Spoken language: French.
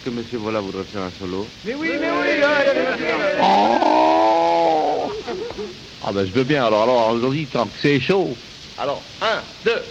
que monsieur Vola voudrait faire un solo? Mais oui, là, Oh ah ben je veux bien, alors aujourd'hui, tant que c'est chaud. Alors, 1, 2,